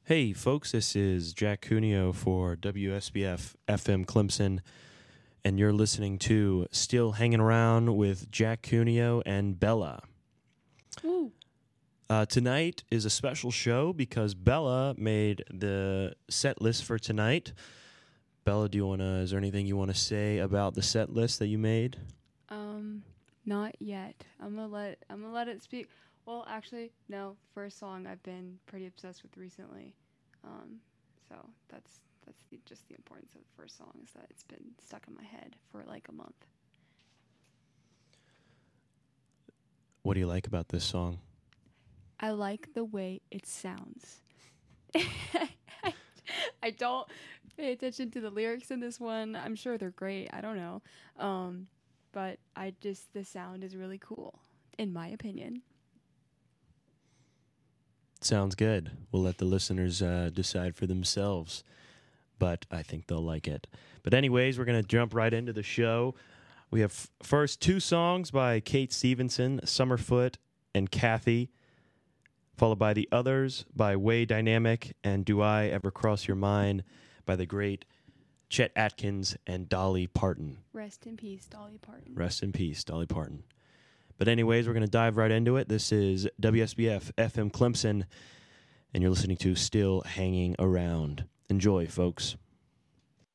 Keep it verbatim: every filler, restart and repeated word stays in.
Hey, folks, this is Jack Cuneo for W S B F F M Clemson, and you're listening to Still Hanging Around with Jack Cuneo and Bella. Woo. Uh, tonight is a special show because Bella made the set list for tonight. Bella, do you want to, is there anything you want to say about the set list that you made? Um, not yet. I'm gonna let I'm gonna let it speak. Well, actually, no. First song I've been pretty obsessed with recently. Um, so that's that's the, just the importance of the first song is that it's been stuck in my head for like a month. What do you like about this song? I like the way it sounds. I don't pay attention to the lyrics in this one. I'm sure they're great. I don't know. Um, but I just the sound is really cool, in my opinion. Sounds good. We'll let the listeners uh, decide for themselves, but I think they'll like it. But anyways, we're going to jump right into the show. We have f- first two songs by Kate Stevenson, Summerfoot and Kathy, followed by The Others by Way Dynamic and Do I Ever Cross Your Mind by the great Chet Atkins and Dolly Parton. Rest in peace, Dolly Parton. Rest in peace, Dolly Parton. But anyways, we're going to dive right into it. This is W S B F F M Clemson, and you're listening to Still Hanging Around. Enjoy, folks.